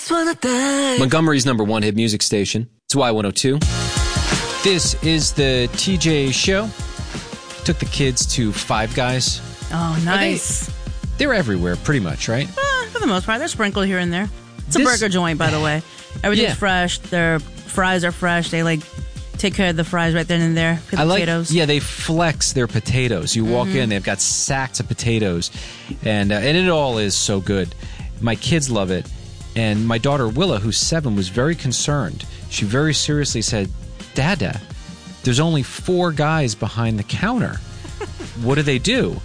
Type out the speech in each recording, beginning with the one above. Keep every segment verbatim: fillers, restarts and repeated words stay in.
just wanna die. Montgomery's number one hit music station. It's Y one oh two. This is the T J Show. Took the kids to Five Guys. Oh, nice. They, they're everywhere, pretty much, right? Uh, for the most part. They're sprinkled here and there. It's This- a burger joint, by the way. Everything's Yeah. fresh. Their fries are fresh. They, like, take care of the fries right then and there. Good I like, potatoes. yeah, they flex their potatoes. You walk Mm-hmm. in, they've got sacks of potatoes, and uh, and it all is so good. My kids love it, and my daughter Willa, who's seven, was very concerned. She very seriously said, "Dada, there's only four guys behind the counter. What do they do?"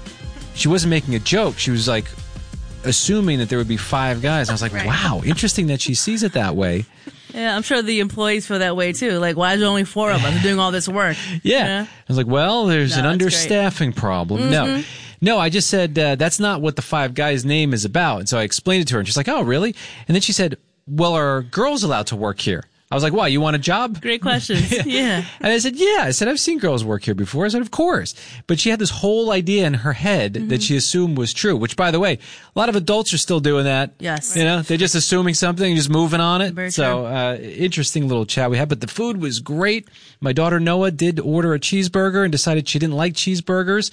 She wasn't making a joke. She was like assuming that there would be five guys. And I was like, Right. wow, interesting that she sees it that way. Yeah, I'm sure the employees feel that way, too. Like, why is there only four of us doing all this work? Yeah. Yeah. I was like, well, there's No, an that's great. understaffing problem. No. No, I just said, uh, that's not what the Five Guys name is about. And so I explained it to her, and she's like, oh, really? And then she said, well, are girls allowed to work here? I was like, why, you want a job? Great questions. Yeah. And I said, yeah. I said, I've seen girls work here before. I said, of course. But she had this whole idea in her head Mm-hmm. that she assumed was true, which, by the way, a lot of adults are still doing that. Yes. You know, they're just assuming something and just moving on it. Very so, true. uh, interesting little chat we had. But the food was great. My daughter Noah did order a cheeseburger and decided she didn't like cheeseburgers.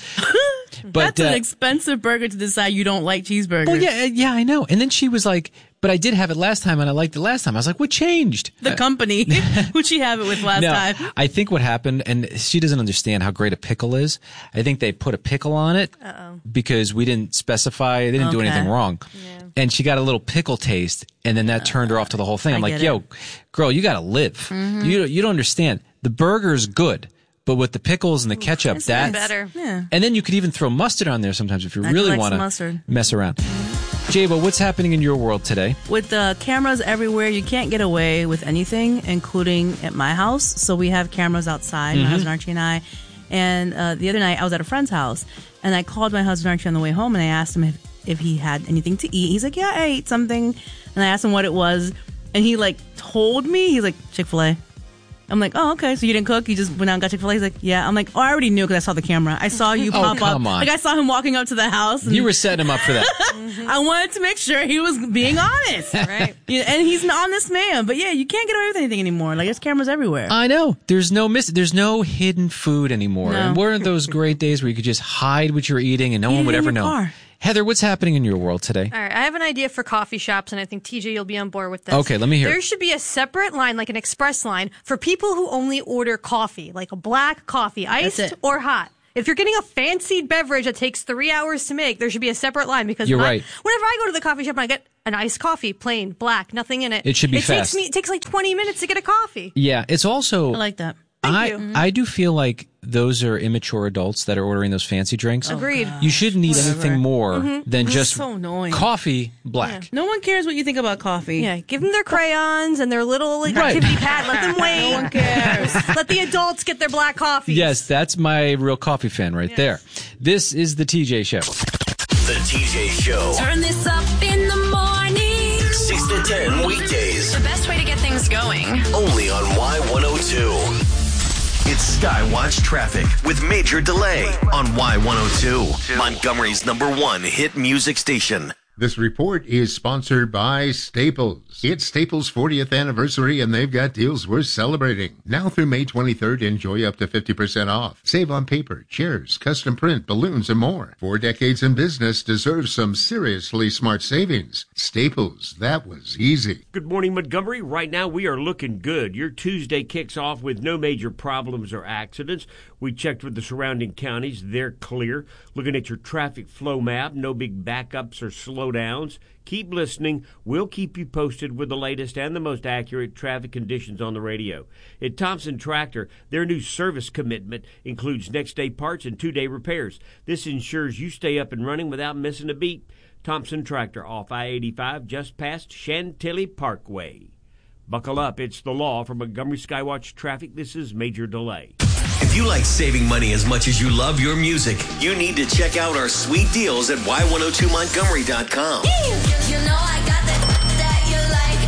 But, That's an uh, expensive burger to decide you don't like cheeseburgers. Oh, yeah, yeah, I know. And then she was like, but I did have it last time and I liked it last time. I was like, what changed? The company. Who'd she have it with last No, time? I think what happened, and she doesn't understand how great a pickle is. I think they put a pickle on it because we didn't specify, they didn't do Okay. anything wrong. And she got a little pickle taste, and then that turned her off to the whole thing. I'm I like, get yo, it. girl, you got to live. You, you don't understand. The burger's good, but with the pickles and the ketchup, It's that's better. Yeah. And then you could even throw mustard on there sometimes if you I do really like want some to mustard. mess around. Jabo, what's happening in your world today? With the cameras everywhere, you can't get away with anything, including at my house. So we have cameras outside, Mm-hmm. my husband Archie and I. And uh, the other night, I was at a friend's house, and I called my husband Archie on the way home, and I asked him if, if he had anything to eat. He's like, yeah, I ate something. And I asked him what it was, and he, like, told me. He's like, Chick-fil-A. I'm like, oh, okay. So you didn't cook? You just went out and got Chick-fil-A? He's like, yeah. I'm like, oh, I already knew because I saw the camera. I saw you Oh, pop come up. on. Like, I saw him walking up to the house. And You were setting him up for that. I wanted to make sure he was being honest. Right. Yeah, and he's an honest man. But yeah, you can't get away with anything anymore. Like, there's cameras everywhere. I know. There's no miss. There's no hidden food anymore. No. And weren't those great days where you could just hide what you were eating and no Eat one it would in ever your know? car. Heather, what's happening in your world today? All right, I have an idea for coffee shops, and I think T J, you'll be on board with this. Okay, let me hear it. There should be a separate line, like an express line, for people who only order coffee, like a black coffee, iced it. or hot. If you're getting a fancied beverage that takes three hours to make, there should be a separate line because You're when I- right. whenever I go to the coffee shop and I get an iced coffee, plain, black, nothing in it. It should be it fast. Takes me, it takes like twenty minutes to get a coffee. Yeah, it's also. I like that. I, you. I do feel like those are immature adults that are ordering those fancy drinks. Agreed. You shouldn't need Whatever. anything more than just so annoying. coffee black. No one cares what you think about coffee. Yeah, give them their crayons and their little like, Right. activity pad. Let them wait. No one cares. Let the adults get their black coffees. Yes, that's my real coffee fan right there. This is the T J Show. The T J Show. Turn this up in the morning. six to ten weekdays. The best way to get things going. Only on Y one oh two. It's Skywatch Traffic with Major Delay on Y one oh two. Montgomery's number one hit music station. This report is sponsored by Staples. It's Staples' fortieth anniversary, and they've got deals worth celebrating. Now through May twenty-third, enjoy up to fifty percent off. Save on paper, chairs, custom print, balloons, and more. Four decades in business deserves some seriously smart savings. Staples, that was easy. Good morning, Montgomery. Right now, we are looking good. Your Tuesday kicks off with no major problems or accidents. We checked with the surrounding counties. They're clear. Looking at your traffic flow map, no big backups or slowdowns. Keep listening. We'll keep you posted with the latest and the most accurate traffic conditions on the radio. At Thompson Tractor, their new service commitment includes next-day parts and two-day repairs. This ensures you stay up and running without missing a beat. Thompson Tractor off I eighty-five just past Chantilly Parkway. Buckle up. It's the law for Montgomery Skywatch Traffic. This is Major Delay. If you like saving money as much as you love your music, you need to check out our sweet deals at Y one oh two Montgomery dot com. You know I got that that you like. Every week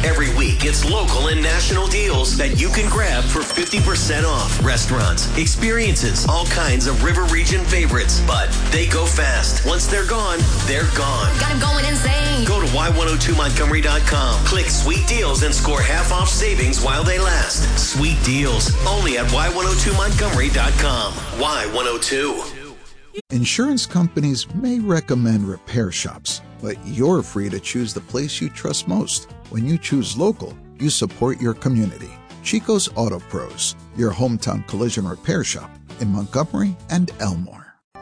week, it's local and national deals that you can grab for fifty percent off. Restaurants, experiences, all kinds of River Region favorites. But they go fast. Once they're gone, they're gone. Got him going insane. Go to Y one oh two Montgomery dot com. Click Sweet Deals and score half off savings while they last. Sweet Deals, only at Y one oh two Montgomery dot com. Y one oh two. Insurance companies may recommend repair shops, but you're free to choose the place you trust most. When you choose local, you support your community. Chico's Auto Pros, your hometown collision repair shop in Montgomery and Elmore.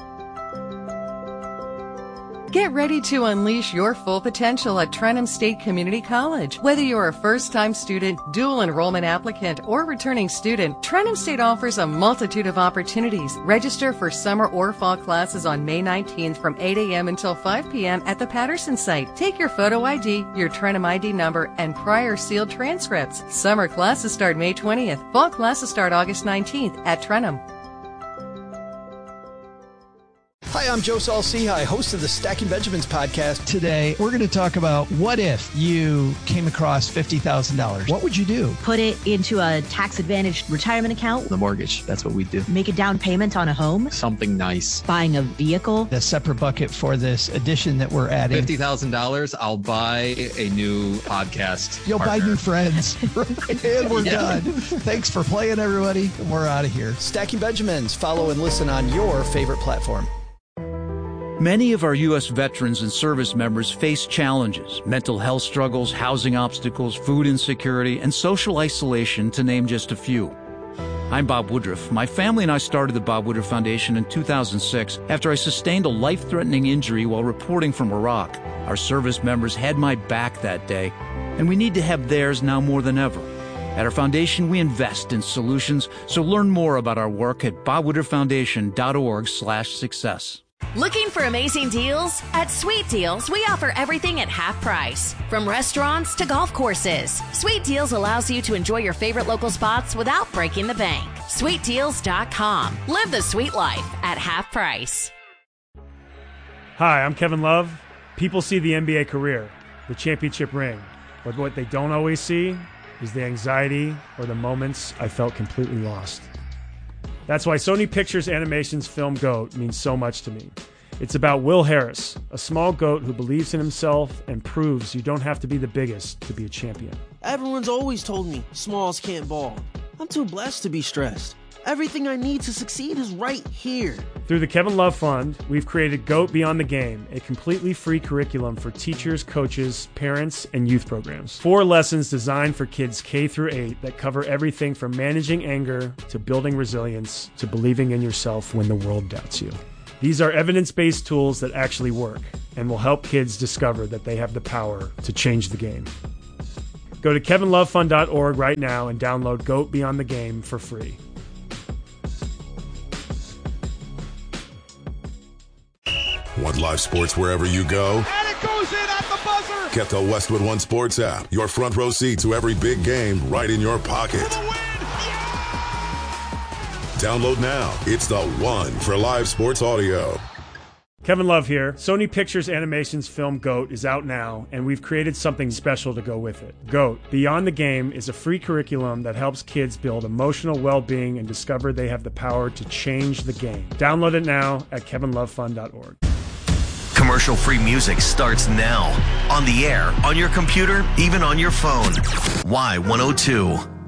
Get ready to unleash your full potential at Trenham State Community College. Whether you're a first-time student, dual enrollment applicant, or returning student, Trenham State offers a multitude of opportunities. Register for summer or fall classes on May nineteenth from eight a.m. until five p.m. at the Patterson site. Take your photo I D, your Trenham I D number, and prior sealed transcripts. Summer classes start May twentieth. Fall classes start August nineteenth at Trenham. Hi, I'm Joe Saul-Sehy, host of the Stacking Benjamins podcast. Today, we're going to talk about what if you came across fifty thousand dollars. What would you do? Put it into a tax-advantaged retirement account. The mortgage, that's what we do. Make a down payment on a home. Something nice. Buying a vehicle. A separate bucket for this addition that we're adding. fifty thousand dollars, I'll buy a new podcast You'll partner. buy new friends. And we're Yeah. done. Thanks for playing, everybody. We're out of here. Stacking Benjamins. Follow and listen on your favorite platform. Many of our U S veterans and service members face challenges, mental health struggles, housing obstacles, food insecurity, and social isolation, to name just a few. I'm Bob Woodruff. My family and I started the Bob Woodruff Foundation in two thousand six after I sustained a life-threatening injury while reporting from Iraq. Our service members had my back that day, and we need to have theirs now more than ever. At our foundation, we invest in solutions, so learn more about our work at bob woodruff foundation dot org slash success. Looking for amazing deals? At Sweet Deals, we offer everything at half price. From restaurants to golf courses, Sweet Deals allows you to enjoy your favorite local spots without breaking the bank. sweet deals dot com. Live the sweet life at half price. Hi, I'm Kevin Love. People see the N B A career, the championship ring, but what they don't always see is the anxiety or the moments I felt completely lost. That's why Sony Pictures Animation's film GOAT means so much to me. It's about Will Harris, a small goat who believes in himself and proves you don't have to be the biggest to be a champion. Everyone's always told me smalls can't ball. I'm too blessed to be stressed. Everything I need to succeed is right here. Through the Kevin Love Fund, we've created GOAT Beyond the Game, a completely free curriculum for teachers, coaches, parents, and youth programs. Four lessons designed for kids K through eight that cover everything from managing anger to building resilience to believing in yourself when the world doubts you. These are evidence-based tools that actually work and will help kids discover that they have the power to change the game. Go to kevin love fund dot org right now and download GOAT Beyond the Game for free. Want live sports wherever you go? And it goes in at the buzzer! Get the Westwood One Sports app. Your front row seat to every big game right in your pocket. Download now. It's the one for live sports audio. Kevin Love here. Sony Pictures Animation's film GOAT is out now, and we've created something special to go with it. GOAT, Beyond the Game, is a free curriculum that helps kids build emotional well-being and discover they have the power to change the game. Download it now at kevin love fund dot org. Commercial-free music starts now. On the air, on your computer, even on your phone. Y one oh two.